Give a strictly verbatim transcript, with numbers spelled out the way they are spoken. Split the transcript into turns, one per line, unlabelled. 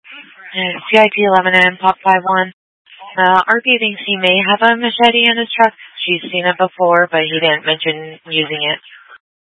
And C I T eleven M Pop five one. Uh, R P thinks he may have a machete in his truck. She's seen it before, but he didn't mention using it.